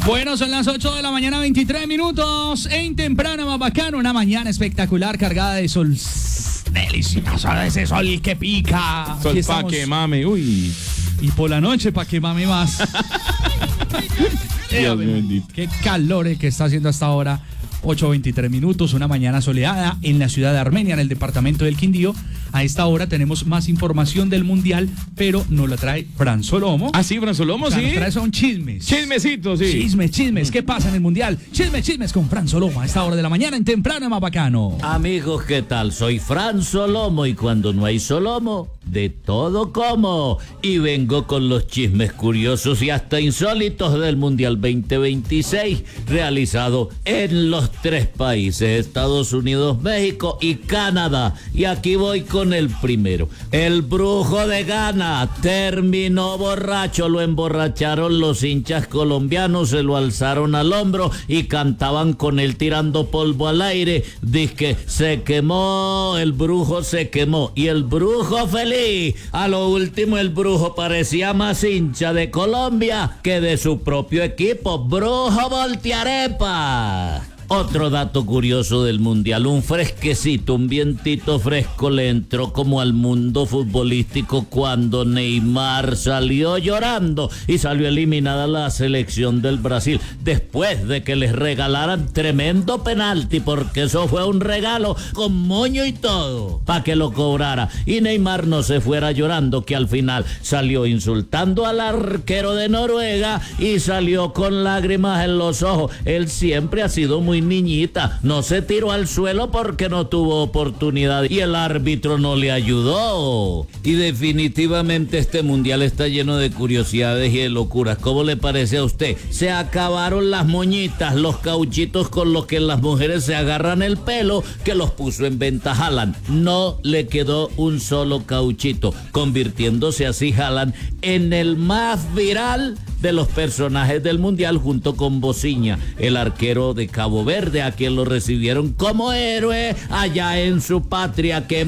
Bueno, son las 8 de la mañana, 23 minutos. En Temprano Más Bacano, una mañana espectacular cargada de sol delicioso, ese sol que pica. Sol pa' que mame, uy. Y por la noche pa' que mame más. Dios mío bendito. Qué calor que está haciendo hasta ahora. 8:23 minutos, una mañana soleada en la ciudad de Armenia, en el departamento del Quindío. A esta hora tenemos más información del Mundial, pero nos la trae Fran Solomo. Ah, sí, Fran Solomo, sí. Nos trae son chismes. Chismecitos, sí. Chismes. ¿Qué pasa en el Mundial? Chismes con Fran Solomo a esta hora de la mañana en Temprano Más Bacano. Amigos, ¿qué tal? Soy Fran Solomo y cuando no hay Solomo, de todo como. Y vengo con los chismes curiosos y hasta insólitos del Mundial 2026, realizado en los 3 países, Estados Unidos, México y Canadá. Y aquí voy con el primero. El brujo de Ghana terminó borracho, lo emborracharon los hinchas colombianos, se lo alzaron al hombro y cantaban con él tirando polvo al aire. Dizque se quemó, el brujo se quemó y el brujo feliz. A lo último el brujo parecía más hincha de Colombia que de su propio equipo. Brujo voltearepa. Otro dato curioso del Mundial, un fresquecito, un vientito fresco le entró como al mundo futbolístico cuando Neymar salió llorando y salió eliminada la selección del Brasil después de que les regalaran tremendo penalti, porque eso fue un regalo con moño y todo para que lo cobrara y Neymar no se fuera llorando, que al final salió insultando al arquero de Noruega y salió con lágrimas en los ojos. Él siempre ha sido muy niñita, no se tiró al suelo porque no tuvo oportunidad y el árbitro no le ayudó. Y definitivamente este mundial está lleno de curiosidades y de locuras. ¿Cómo le parece a usted? Se acabaron las moñitas, los cauchitos con los que las mujeres se agarran el pelo, que los puso en venta Haaland. No le quedó un solo cauchito, convirtiéndose así Haaland en el más viral de los personajes del mundial, junto con Bociña, el arquero de Cabo Verde, a quien lo recibieron como héroe allá en su patria. ¡Qué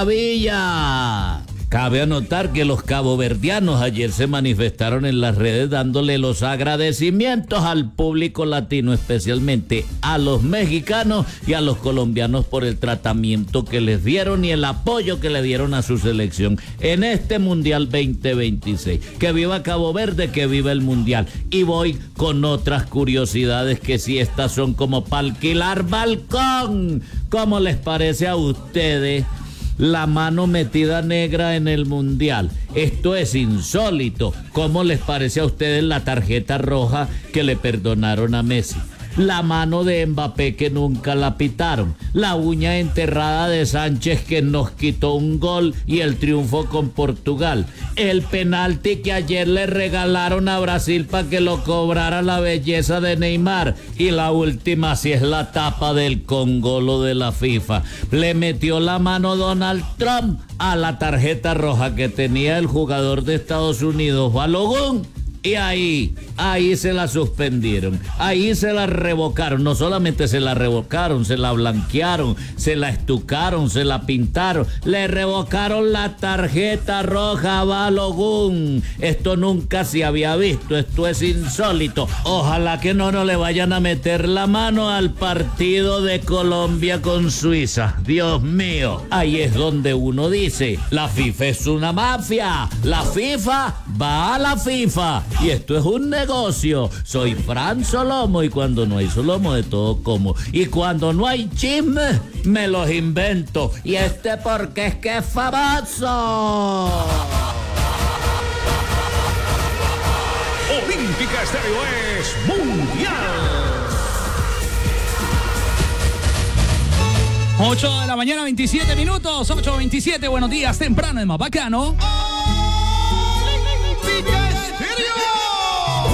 maravilla! Cabe anotar que los caboverdianos ayer se manifestaron en las redes dándole los agradecimientos al público latino, especialmente a los mexicanos y a los colombianos, por el tratamiento que les dieron y el apoyo que le dieron a su selección en este Mundial 2026. Que viva Cabo Verde, que viva el Mundial. Y voy con otras curiosidades que si estas son como para alquilar balcón. ¿Cómo les parece a ustedes la mano metida negra en el Mundial? Esto es insólito. ¿Cómo les parece a ustedes la tarjeta roja que le perdonaron a Messi? La mano de Mbappé que nunca la pitaron, la uña enterrada de Sánchez que nos quitó un gol y el triunfo con Portugal, el penalti que ayer le regalaron a Brasil para que lo cobrara la belleza de Neymar, y la última si es la tapa del congolo de la FIFA. Le metió la mano Donald Trump a la tarjeta roja que tenía el jugador de Estados Unidos, Balogun. Y ahí se la suspendieron, ahí se la revocaron. No solamente se la revocaron, se la blanquearon, se la estucaron, se la pintaron, le revocaron la tarjeta roja a Balogun. Esto nunca se había visto, esto es insólito. Ojalá que no le vayan a meter la mano al partido de Colombia con Suiza. Dios mío, ahí es donde uno dice, la FIFA es una mafia, la FIFA va a la FIFA. Y esto es un negocio. Soy Fran Solomo y cuando no hay Solomo de todo como. Y cuando no hay chismes, me los invento. Y porque es que es famoso. Olímpica Estéreo es Mundial. 8 de la mañana, 27 minutos. 8:27, buenos días, temprano es más bacano. Olímpica Estéreo.